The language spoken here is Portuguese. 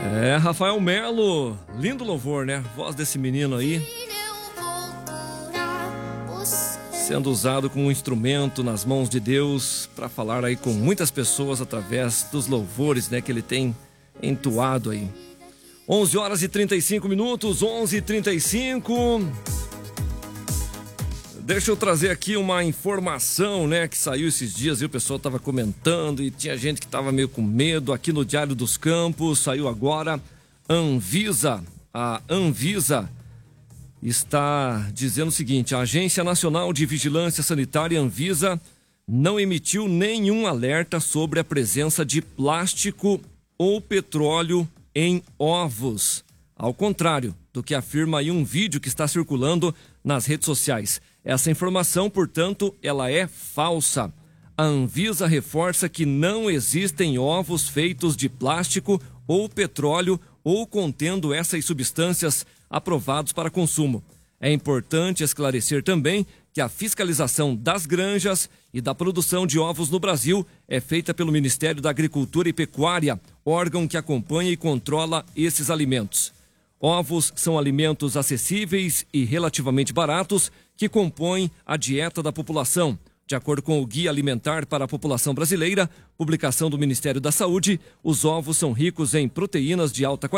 Rafael Melo, lindo louvor, né? Voz desse menino aí, sendo usado como um instrumento nas mãos de Deus para falar aí com muitas pessoas através dos louvores, né, que ele tem entoado aí. 11 horas e 35 minutos, 11h35. Deixa eu trazer aqui uma informação, né, que saiu esses dias e o pessoal estava comentando e tinha gente que estava meio com medo. Aqui no Diário dos Campos, saiu agora, a Anvisa está dizendo o seguinte: a Agência Nacional de Vigilância Sanitária, Anvisa, não emitiu nenhum alerta sobre a presença de plástico ou petróleo em ovos. Ao contrário do que afirma aí um vídeo que está circulando nas redes sociais. Essa informação, portanto, ela é falsa. A Anvisa reforça que não existem ovos feitos de plástico ou petróleo ou contendo essas substâncias aprovados para consumo. É importante esclarecer também que a fiscalização das granjas e da produção de ovos no Brasil é feita pelo Ministério da Agricultura e Pecuária, órgão que acompanha e controla esses alimentos. Ovos são alimentos acessíveis e relativamente baratos que compõem a dieta da população. De acordo com o Guia Alimentar para a População Brasileira, publicação do Ministério da Saúde, os ovos são ricos em proteínas de alta qualidade